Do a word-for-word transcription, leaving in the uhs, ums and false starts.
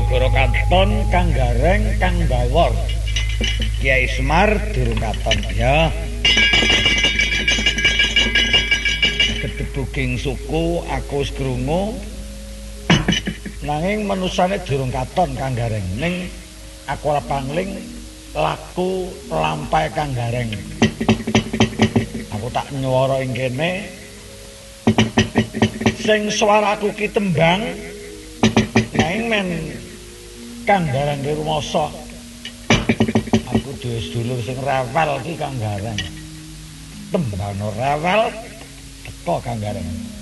Gara-gara katon Kang Gareng Kang Bawor. Kiai Semar durung katon ya. Kedebuging suku aku wis krungu. Nanging manusane durung katon Kang Gareng. Ning aku ora pangling laku lampahe Kang Gareng. Aku tak nyuwara ing kene sing swaraku ki tembang nanging men Kang Gareng ki rumasa aku duwe sedulur sing rewel ki Kang Gareng tembang rewel teko Kang Gareng